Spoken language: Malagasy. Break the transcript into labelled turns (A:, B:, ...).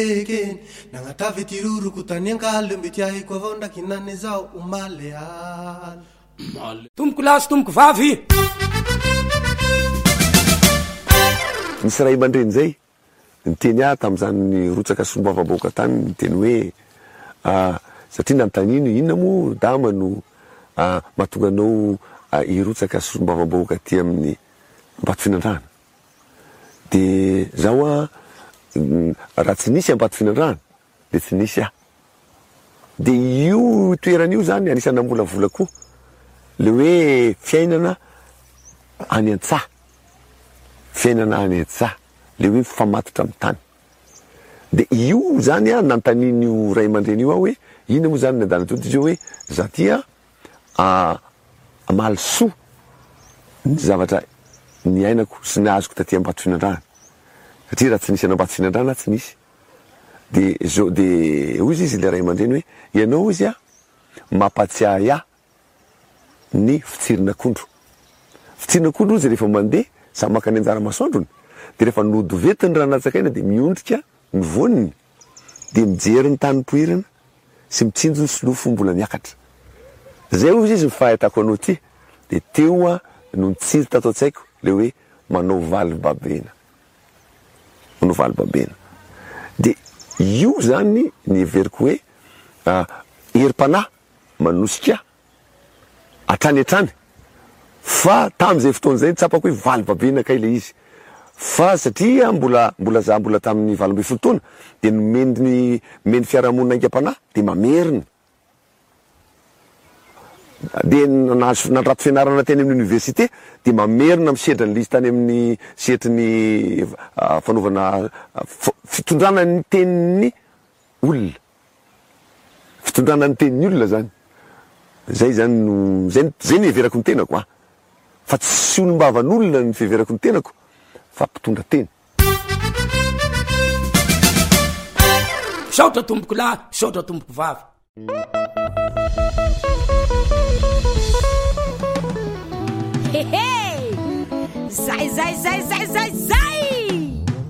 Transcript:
A: Nangatavy tiruroko tany angalo mety ahiko avao ndraky nany zao omaly aly.
B: Tomboko lasy tomboko vavy.
C: Nisy ray aman-dreny zay niteny tam'izany ny rotsaka sombavaboaka tany niteny hoe satria nanontany inona mo dama no mahatonga anao irotsaka sombavaboaka ty amin'ny Ambato Finandrana. De zaho raha tsy nisy Ambato Finandrana de tsy nisy de io toeran'io zany anisana mbola koa le hoe fiainana any an-tsaha, fiainana any an-tsaha, le hoe mifamatitra amin'ny tany. De io zany nanontanin'io ray aman-dreny io hoe ina moa zany nadana toto izy hoe za tia mahalisoa ny zavatra ny ainako sy ny azoko taty Ambato Finandrana satria raha tsy nisy an'Ambato Finandrana tsy nisy. De hoy izy le ray aman-dreny hoe ianao izy mampatsiahy ny fitsirin'akondro. Fitsirin'akondro izy rehefa mandeha samy maka ny anjara masoandrony de rehefa nodovetiny raha natsakaina de miondrika ny voniny de mijery ny tany poirina sy mitsinjo ny silofo mbola miakatra. Zay hoy izy fahitako anao ty de teo no nitsiry tato an-tsaiko le hoe manao valy babena. Manao valy babena. De io zany ny everiko hoe herim-panahy manosika atrany fa tam'izay fotoana zay tsapako hoe valy babena kay le izy fa satria mbola za mbola tamin'ny 20 taona de meny fiarahamonina aingam-panahy de mamerina de nandrato fianarana teny amin'ny université de mamerina misedra ny lizy tany amin'ny setrin'ny fanaovana fitondrana ny tenin'ny olona, fitondrana ny tenin'ny olona zany. Zay zany zay ny everako ny tenako fa tsy olombavan'olona ny fiheverako ny tenako fa mpitondra teny.
B: Saotra tomboko lahy, saotra tomboko vavy.
D: Zay